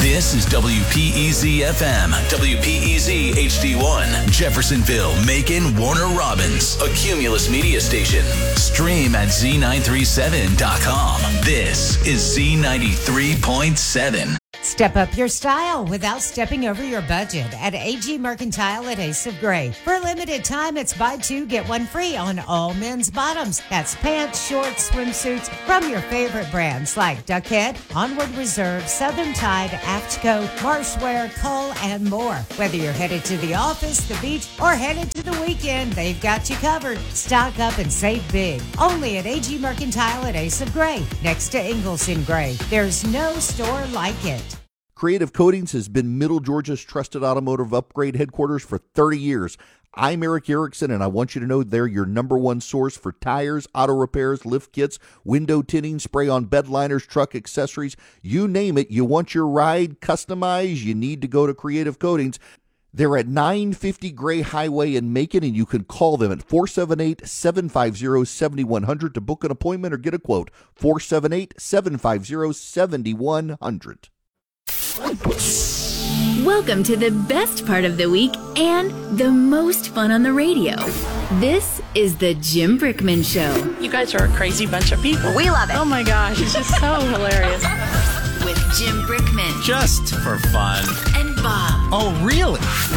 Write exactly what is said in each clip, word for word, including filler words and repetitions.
This is W P E Z F M, W P E Z H D one, Jeffersonville, Macon, Warner Robins, a Cumulus media station. Stream at Z nine three seven dot com. This is Z ninety-three point seven. Step up your style without stepping over your budget at A G Mercantile at Ace of Gray. For a limited time, it's buy two, get one free on all men's bottoms. That's pants, shorts, swimsuits from your favorite brands like Duckhead, Onward Reserve, Southern Tide, Aftco, Marshwear, Cull, and more. Whether you're headed to the office, the beach, or headed to the weekend, they've got you covered. Stock up and save big. Only at A G Mercantile at Ace of Gray, next to Ingalls in Gray. There's no store like it. Creative Coatings has been Middle Georgia's trusted automotive upgrade headquarters for thirty years. I'm Eric Erickson, and I want you to know they're your number one source for tires, auto repairs, lift kits, window tinting, spray-on bed liners, truck accessories. You name it, you want your ride customized, you need to go to Creative Coatings. They're at nine fifty Gray Highway in Macon, and you can call them at four seven eight, seven five zero, seven one zero zero to book an appointment or get a quote. four seven eight, seven five zero, seven one zero zero. Welcome to the best part of the week and the most fun on the radio. This is the Jim Brickman Show. You guys are a crazy bunch of people. We love it. Oh my gosh, it's just so hilarious. With Jim Brickman. Just for fun. And Bob. Oh, really?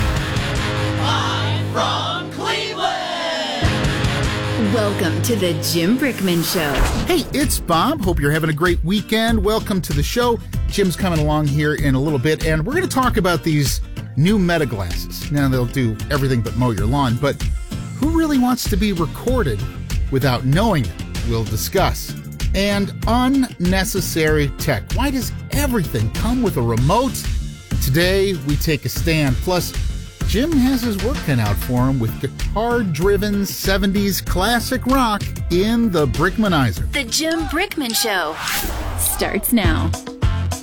Live from Cleveland. Welcome to the Jim Brickman Show. Hey, it's Bob. Hope you're having a great weekend. Welcome to the show. Jim's coming along here in a little bit, and we're going to talk about these new Meta glasses. Now, they'll do everything but mow your lawn, but who really wants to be recorded without knowing it? We'll discuss. And unnecessary tech. Why does everything come with a remote? Today, we take a stand. Plus, Jim has his work cut out for him with guitar-driven seventies classic rock in the Brickmanizer. The Jim Brickman Show starts now.